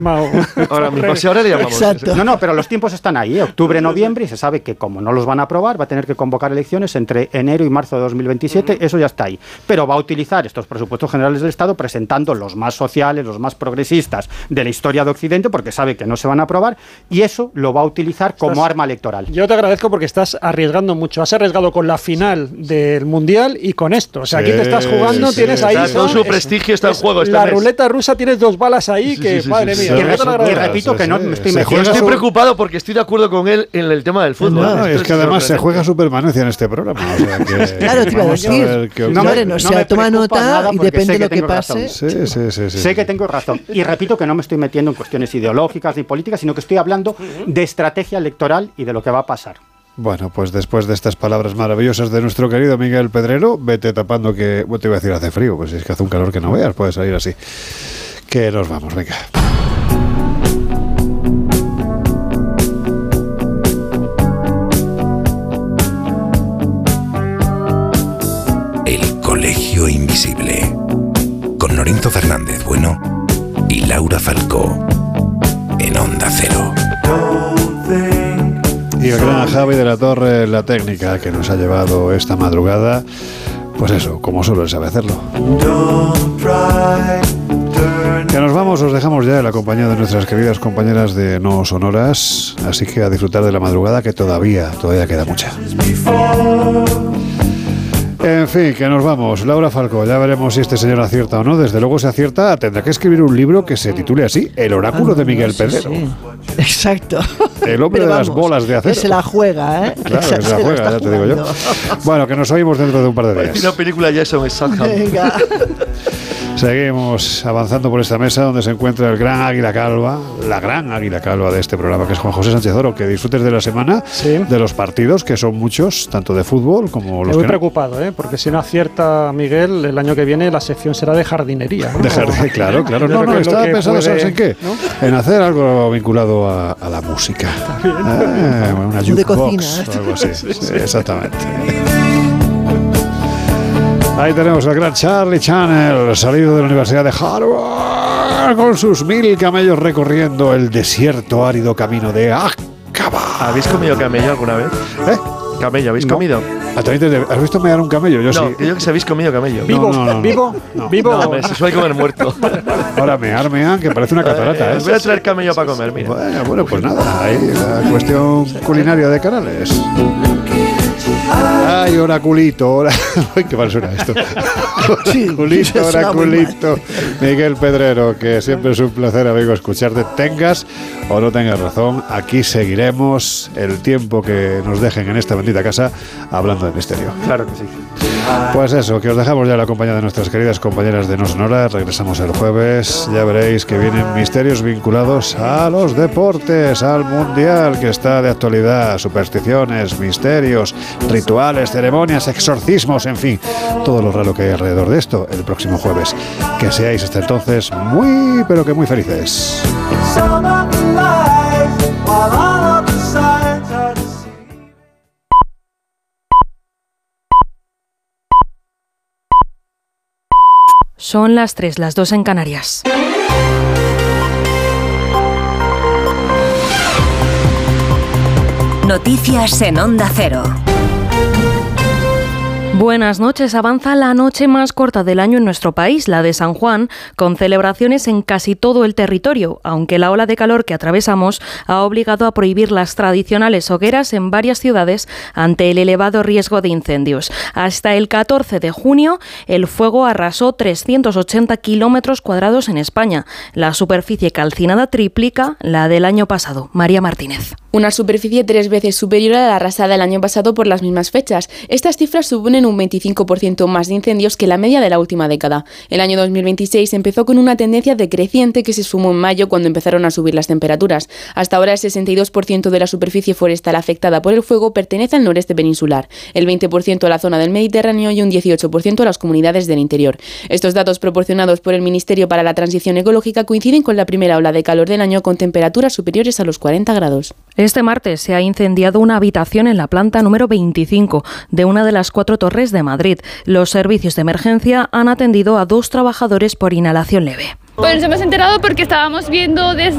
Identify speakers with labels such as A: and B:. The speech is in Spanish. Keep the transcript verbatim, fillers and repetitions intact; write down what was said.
A: Ahora mismo, si ahora le llamamos.
B: Exacto.
C: No, no, pero los tiempos están ahí, ¿eh? Octubre, noviembre, y se sabe que como no los van a aprobar, va a tener que convocar elecciones entre enero y marzo de dos mil veintisiete, uh-huh. Eso ya está ahí. Pero va a utilizar estos presupuestos generales del Estado presentando los más sociales, los más progresistas de la historia de Occidente, porque sabe que no se van a aprobar, y eso lo va a utilizar como estás, arma electoral.
D: Yo te agradezco porque estás arriesgando mucho. Has arriesgado con la final del Mundial y con esto. O sea, sí, aquí te estás jugando, sí, tienes ahí...
A: Todo su prestigio está en juego.
D: La mes. Ruleta rusa, tienes dos balas ahí que, sí, sí, madre sí, sí, mía.
C: Sí, y, y repito que no me estoy metiendo.
A: Yo estoy preocupado porque estoy de acuerdo con él en el tema del fútbol.
E: No, no, es que además se juega su permanencia en este programa. O sea que
B: claro, te iba a decir. No, me, no, o sea, toma nota y depende de lo que pase.
E: Sí, sí, sí, sí,
C: sé
E: sí.
C: que tengo razón. Y repito que no me estoy metiendo en cuestiones ideológicas ni políticas, sino que estoy hablando de estrategia electoral y de lo que va a pasar.
E: Bueno, pues después de estas palabras maravillosas de nuestro querido Miguel Pedrero, vete tapando que, bueno, te iba a decir hace frío, pues es que hace un calor que no veas, puede salir así. Que nos vamos, venga.
F: El Colegio Invisible, con Norinto Fernández Bueno y Laura Falcó, en Onda Cero.
E: Y el gran Javi de la Torre, la técnica que nos ha llevado esta madrugada, pues eso, como solo él sabe hacerlo. Que nos vamos, os dejamos ya en la compañía de nuestras queridas compañeras de No Sonoras, así que a disfrutar de la madrugada, que todavía, todavía queda mucha. En fin, que nos vamos. Laura Falcó, ya veremos si este señor acierta o no. Desde luego, si acierta, tendrá que escribir un libro que se titule así, El oráculo ah, de Miguel sí, Pedrero. Sí.
B: Exacto.
E: El hombre Pero de vamos, las bolas de acero.
B: Que se la juega, ¿eh?
E: Claro, que se la juega, ya te digo yo. Bueno, que nos oímos dentro de un par de días.
A: Una película Jason Statham.
B: Venga.
E: Seguimos avanzando por esta mesa donde se encuentra el gran águila calva, la gran águila calva de este programa, que es Juan José Sánchez Oro. Que disfrutes de la semana, sí. De los partidos, que son muchos, tanto de fútbol como los
D: Estoy
E: que
D: preocupado, ¿eh? Porque si no acierta Miguel, el año que viene la sección será de jardinería, ¿no?
E: De jardinería, claro, claro. No, no, estaba pensando, puede, ¿sabes en qué? ¿No? En hacer algo vinculado a, a la música. Eh, una
B: de cocina.
E: O algo así. Sí, sí, exactamente. Ahí tenemos al gran Charlie Channel, salido de la Universidad de Harvard, con sus mil camellos recorriendo el desierto árido camino de Aqaba.
A: ¿Habéis comido camello alguna vez?
E: ¿Eh?
A: ¿Camello habéis
E: no.
A: comido?
E: ¿Has visto mear un camello? Yo
A: no,
E: sí.
A: que yo que si habéis comido camello.
D: ¿Vivo?
E: No, no, no,
D: ¿Vivo?
E: No,
D: ¿Vivo?
A: No, me, se suele comer muerto.
E: Ahora mear, mear, que parece una catarata, ¿eh?
A: Voy a traer camello para comer, mira.
E: Bueno, bueno, pues nada, ahí la cuestión culinaria de Canales. Ay, oraculito, ora... Ay, qué mal suena esto. Oraculito, oraculito. Miguel Pedrero, que siempre es un placer, amigo, escucharte. Tengas o no tengas razón, aquí seguiremos el tiempo que nos dejen en esta bendita casa hablando de misterio.
C: Claro que sí.
E: Pues eso, que os dejamos ya la compañía de nuestras queridas compañeras de No Sonoras. Regresamos el jueves. Ya veréis que vienen misterios vinculados a los deportes, al Mundial, que está de actualidad. Supersticiones, misterios, rituales, ceremonias, exorcismos, en fin, todo lo raro que hay alrededor de esto el próximo jueves. Que seáis hasta entonces muy, pero que muy felices.
G: Son las tres, las dos en Canarias.
H: Noticias en Onda Cero.
G: Buenas noches. Avanza la noche más corta del año en nuestro país, la de San Juan, con celebraciones en casi todo el territorio, aunque la ola de calor que atravesamos ha obligado a prohibir las tradicionales hogueras en varias ciudades ante el elevado riesgo de incendios. Hasta el catorce de junio, el fuego arrasó trescientos ochenta kilómetros cuadrados en España. La superficie calcinada triplica la del año pasado. María Martínez.
I: Una superficie tres veces superior a la arrasada el año pasado por las mismas fechas. Estas cifras suponen un veinticinco por ciento más de incendios que la media de la última década. El año dos mil veintiséis empezó con una tendencia decreciente que se sumó en mayo cuando empezaron a subir las temperaturas. Hasta ahora el sesenta y dos por ciento de la superficie forestal afectada por el fuego pertenece al noreste peninsular, el veinte por ciento a la zona del Mediterráneo y un dieciocho por ciento a las comunidades del interior. Estos datos proporcionados por el Ministerio para la Transición Ecológica coinciden con la primera ola de calor del año con temperaturas superiores a los cuarenta grados.
G: Este martes se ha incendiado una habitación en la planta número veinticinco de una de las cuatro torres de Madrid. Los servicios de emergencia han atendido a dos trabajadores por inhalación leve.
J: Pues nos hemos enterado porque estábamos viendo desde